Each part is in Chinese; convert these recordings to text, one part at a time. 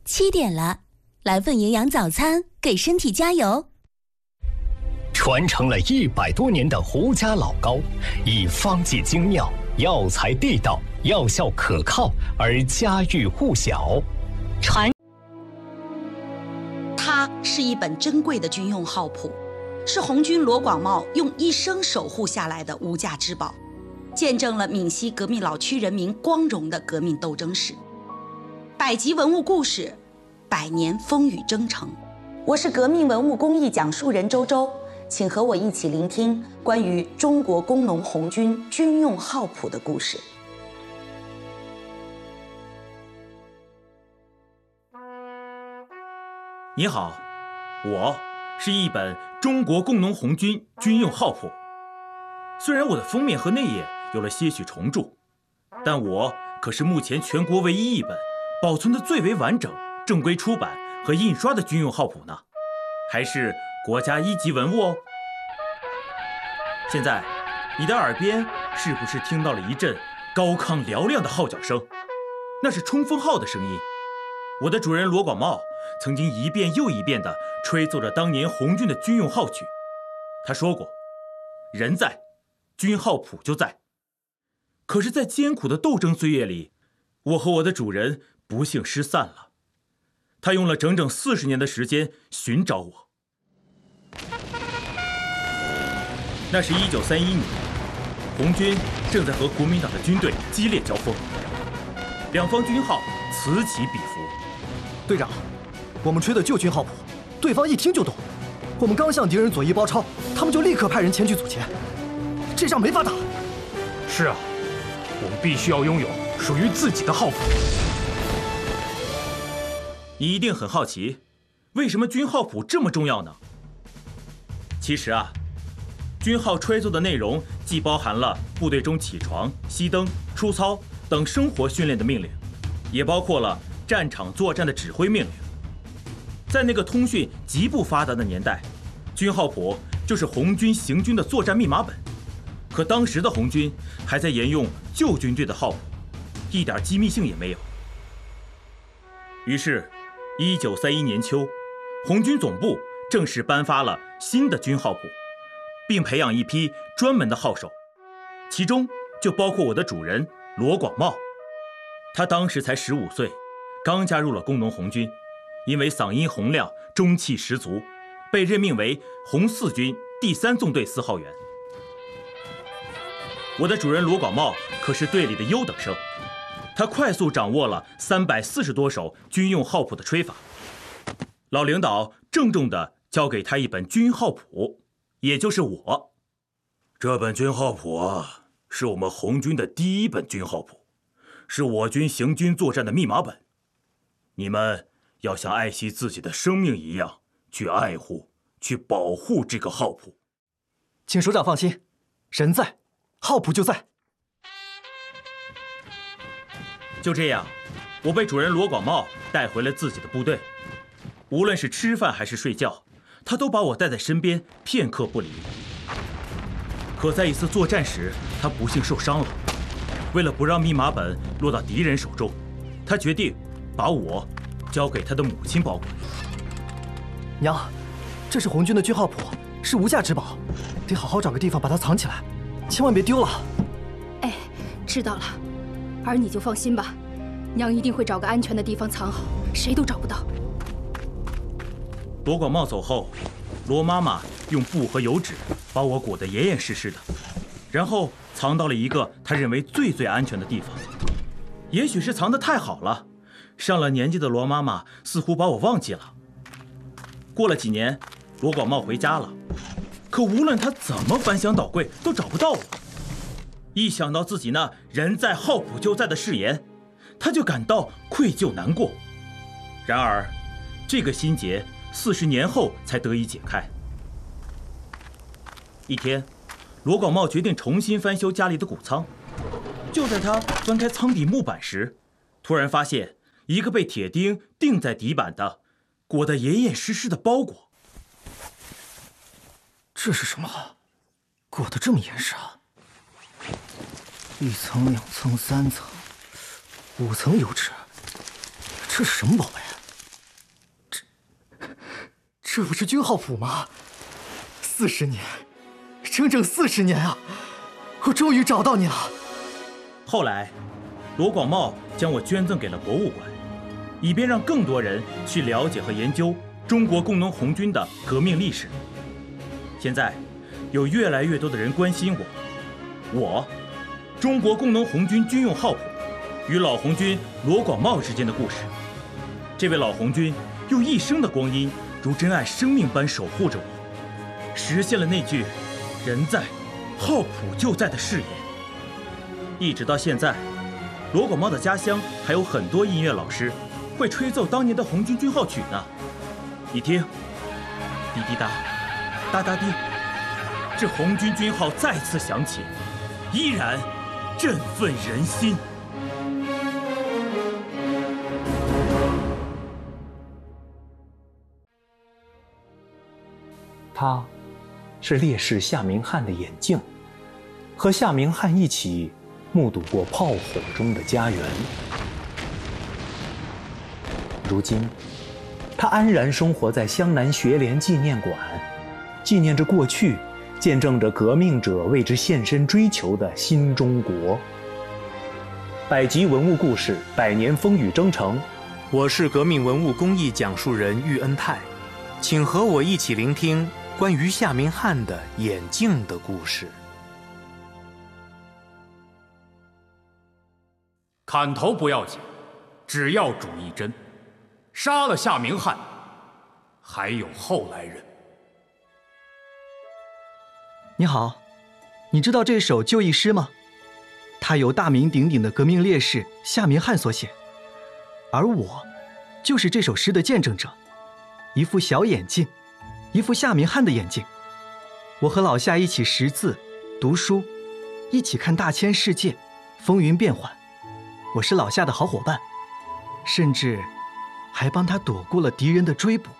7点了，来份营养早餐，给身体加油。 传承了100多年的胡家老高，以方剂精妙、药材地道、药效可靠而家喻户晓。 它是一本珍贵的军用号谱，是红军罗广茂用一生守护下来的无价之宝，见证了闽西革命老区人民光荣的革命斗争史。100集文物故事，100年风雨征程。我是革命文物工艺讲述人周周，请和我一起聆听关于中国工农红军军用号谱的故事。 你好，我是一本中国工农红军军用号谱。虽然我的封面和内页有了些许重铸，但我可是目前全国唯一一本保存的最为完整、正规出版和印刷的军用号谱呢，还是国家1级文物哦。现在，你的耳边是不是听到了一阵高亢嘹亮的号角声？那是冲锋号的声音。我的主人罗广茂曾经一遍又一遍地吹奏着当年红军的军用号曲。他说过，人在，军号谱就在。可是在艰苦的斗争岁月里，我和我的主人不幸失散了。他用了整整40年的时间寻找我。那是1931年，红军正在和国民党的军队激烈交锋，两方军号此起彼伏。 队长，我们吹的旧军号谱，对方一听就懂。我们刚向敌人左翼包抄，他们就立刻派人前去阻截，这仗没法打。 是啊，我们必须要拥有属于自己的号谱。 你一定很好奇，为什么军号谱这么重要呢？其实啊，军号吹奏的内容既包含了部队中起床、熄灯、出操等生活训练的命令，也包括了战场作战的指挥命令。在那个通讯极不发达的年代，军号谱就是红军行军的作战密码本。可当时的红军还在沿用旧军队的号谱，一点机密性也没有。于是1931年秋，红军总部正式颁发了新的军号谱，并培养一批专门的号手，其中就包括我的主人罗广茂。他当时才15岁，刚加入了工农红军，因为嗓音洪亮、中气十足，被任命为红四军第3纵队4号员。我的主人罗广茂可是队里的优等生，他快速掌握了340多首军用号谱的吹法。老领导郑重地交给他一本军号谱，也就是我。这本军号谱啊，是我们红军的第1本军号谱，是我军行军作战的密码本。你们要像爱惜自己的生命一样去爱护、去保护这个号谱。 请首长放心，人在，号谱就在。 就这样，我被主人罗广茂带回了自己的部队。无论是吃饭还是睡觉，他都把我带在身边，片刻不离。可在一次作战时，他不幸受伤了。为了不让密码本落到敌人手中，他决定把我交给他的母亲保管。 娘，这是红军的军号谱，是无价之宝，得好好找个地方把它藏起来，千万别丢了。 哎，知道了，儿你就放心吧，娘一定会找个安全的地方藏好，谁都找不到。 罗广茂走后，罗妈妈用布和油纸把我裹得严严实实的，然后藏到了一个她认为最安全的地方。也许是藏得太好了，上了年纪的罗妈妈似乎把我忘记了。过了几年，罗广茂回家了，可无论他怎么翻箱倒柜，都找不到我。一想到自己那人在号谱就在的誓言，他就感到愧疚难过。然而，这个心结40年后才得以解开。一天，罗广茂决定重新翻修家里的谷仓。就在他翻开仓底木板时，突然发现一个被铁钉钉在底板的、裹得严严实实的包裹。 这是什么？裹得这么严实啊？1层、2层、3层、5层油纸，这是什么宝贝？ 这不是军号谱吗？40年，整整40年啊！我终于找到你了。 后来，罗广茂将我捐赠给了博物馆，以便让更多人去了解和研究中国工农红军的革命历史。现在，有越来越多的人关心我中国工农红军军用号谱与老红军罗广茂之间的故事。这位老红军用一生的光阴，如珍爱生命般守护着我，实现了那句“人在，号谱就在”的誓言。一直到现在，罗广茂的家乡还有很多音乐老师会吹奏当年的红军军号曲呢。你听，滴滴答，哒哒滴，这红军军号再次响起，依然振奋人心。 他，是烈士夏明翰的眼镜，和夏明翰一起目睹过炮火中的家园。如今，他安然生活在湘南学联纪念馆，纪念着过去，见证着革命者为之献身追求的新中国。百集文物故事，100年风雨征程。我是革命文物工艺讲述人喻恩泰，请和我一起聆听关于夏明翰的眼镜的故事。 砍头不要紧，只要主一针。杀了夏明翰，还有后来人。 你好，你知道这首就义诗吗？它由大名鼎鼎的革命烈士夏明翰所写，而我就是这首诗的见证者。一副小眼镜，一副夏明翰的眼镜。我和老夏一起识字、读书，一起看大千世界，风云变幻。我是老夏的好伙伴，甚至还帮他躲过了敌人的追捕。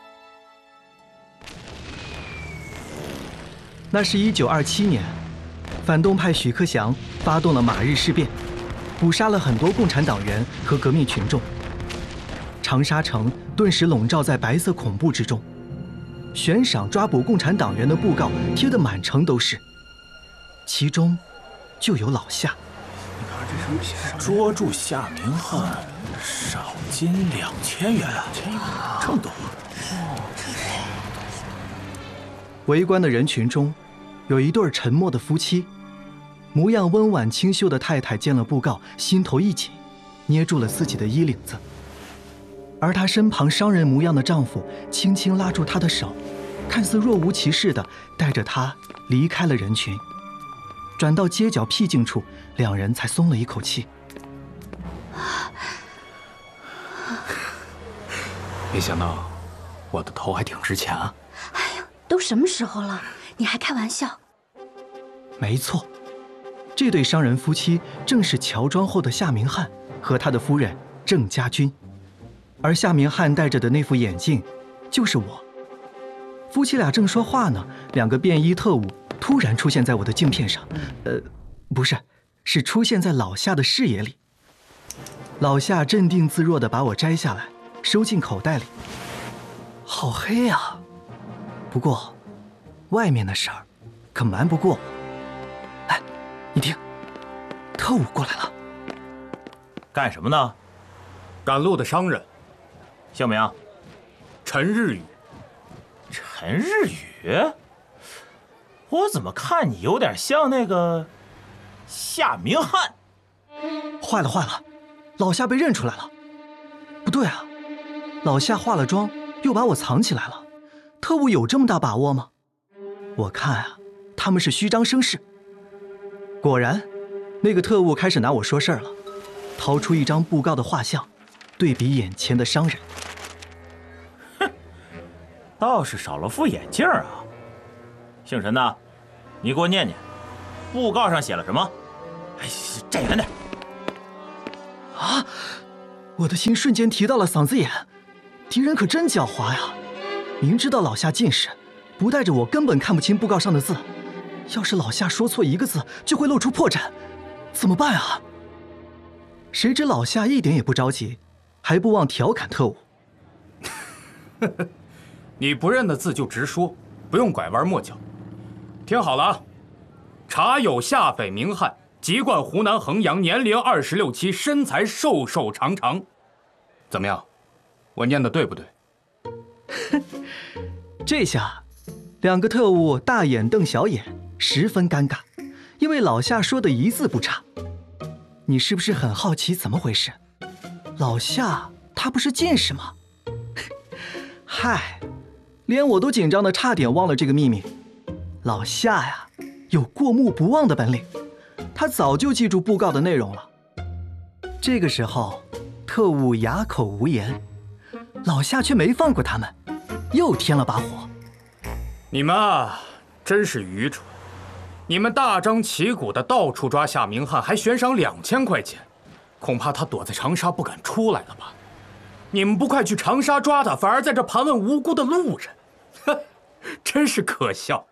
那是1927年，反动派许克祥发动了马日事变，捕杀了很多共产党员和革命群众。长沙城顿时笼罩在白色恐怖之中，悬赏抓捕共产党员的布告贴得满城都是，其中就有老夏。 捉住夏明翰，赏金2000元，这么多。围观的人群中，有一对沉默的夫妻，模样温婉清秀的太太见了布告，心头一紧，捏住了自己的衣领子。而她身旁商人模样的丈夫轻轻拉住她的手，看似若无其事地带着她离开了人群。转到街角僻静处，两人才松了一口气。 没想到我的头还挺值钱啊！ 哎呀，都什么时候了，你还开玩笑？ 没错，这对商人夫妻正是乔装后的夏明翰和他的夫人郑家军，而夏明翰戴着的那副眼镜就是我。夫妻俩正说话呢，两个便衣特务突然出现在我的镜片上，不是，是出现在老夏的视野里。老夏镇定自若地把我摘下来，收进口袋里。好黑呀，不过外面的事儿可瞒不过我。哎，你听，特务过来了。 干什么呢？ 赶路的商人。 姓名？ 陈日宇。 陈日宇？我怎么看你有点像那个夏明翰？ 坏了坏了，老夏被认出来了。不对啊，老夏化了妆又把我藏起来了，特务有这么大把握吗？我看啊，他们是虚张声势。果然，那个特务开始拿我说事儿了，掏出一张布告的画像，对比眼前的商人。 哼，倒是少了副眼镜啊。姓陈的，你给我念念，布告上写了什么？哎，站远点。 啊！我的心瞬间提到了嗓子眼，敌人可真狡猾呀！明知道老夏近视，不带着我根本看不清布告上的字。要是老夏说错一个字，就会露出破绽，怎么办啊？谁知老夏一点也不着急，还不忘调侃特务。 你不认的字就直说，不用拐弯抹角。听好了啊，查有下匪名翰，籍贯湖南衡阳，年龄26、7，身材瘦瘦长长。怎么样？我念的对不对？ 这下，两个特务大眼瞪小眼，十分尴尬，因为老夏说的一字不差。你是不是很好奇怎么回事？老夏他不是近视吗？嗨，连我都紧张的差点忘了这个秘密。老夏呀，有过目不忘的本领，他早就记住布告的内容了。这个时候，特务哑口无言，老夏却没放过他们，又添了把火。 你们啊，真是愚蠢！你们大张旗鼓的到处抓夏明翰，还悬赏2000块钱，恐怕他躲在长沙不敢出来了吧？你们不快去长沙抓他，反而在这盘问无辜的路人，哼，真是可笑。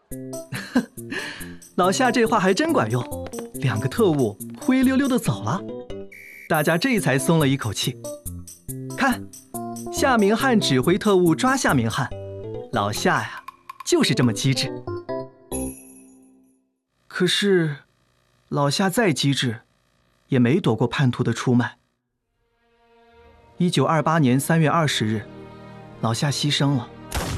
老夏这话还真管用，两个特务灰溜溜的走了，大家这才松了一口气。看，夏明翰指挥特务抓夏明翰，老夏呀，就是这么机智。可是，老夏再机智，也没躲过叛徒的出卖。1928年3月20日，老夏牺牲了，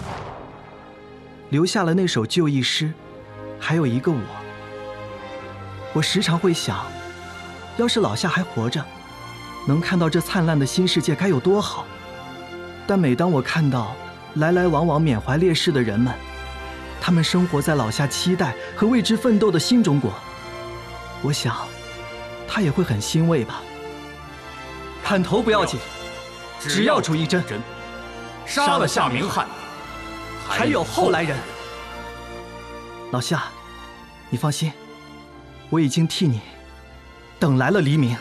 留下了那首就义诗，还有一个我。我时常会想，要是老夏还活着，能看到这灿烂的新世界该有多好。但每当我看到来来往往缅怀烈士的人们，他们生活在老夏期待和为之奋斗的新中国，我想他也会很欣慰吧。砍头不要紧，只要主一针， 杀了夏明翰， 还有后来人。老夏，你放心，我已经替你等来了黎明。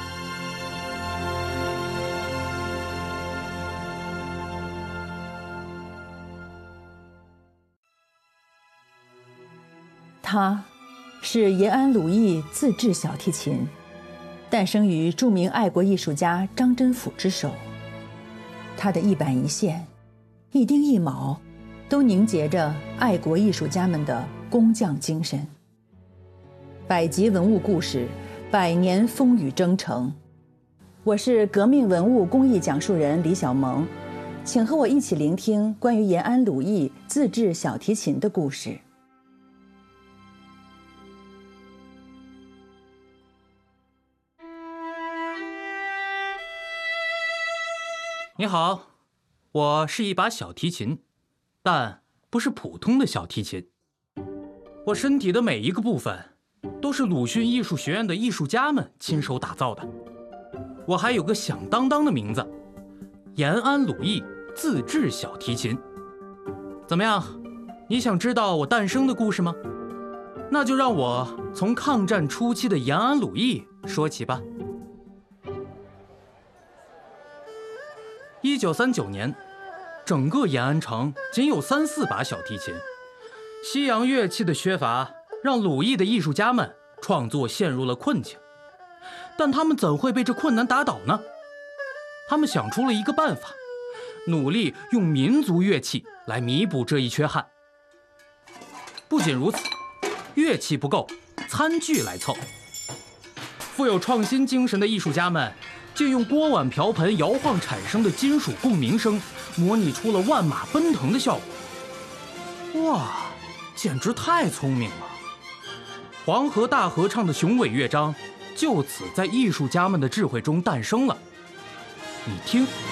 他是延安鲁艺自制小提琴，诞生于著名爱国艺术家张真甫之手。他的一板一线、一丁一卯，都凝结着爱国艺术家们的工匠精神。百集文物故事，百年风雨征程。我是革命文物工艺讲述人李小萌，请和我一起聆听关于延安鲁艺自制小提琴的故事。 你好，我是一把小提琴，但不是普通的小提琴。我身体的每一个部分都是鲁迅艺术学院的艺术家们亲手打造的。我还有个响当当的名字，延安鲁艺自制小提琴。怎么样，你想知道我诞生的故事吗？那就让我从抗战初期的延安鲁艺说起吧。1939年，整个延安城仅有3、4把小提琴，西洋乐器的缺乏让鲁艺的艺术家们创作陷入了困境。但他们怎会被这困难打倒呢？他们想出了一个办法，努力用民族乐器来弥补这一缺憾。不仅如此，乐器不够，餐具来凑。富有创新精神的艺术家们借用锅碗瓢盆摇晃产生的金属共鸣声，模拟出了万马奔腾的效果。哇，简直太聪明了！黄河大合唱的雄伟乐章就此在艺术家们的智慧中诞生了。你听。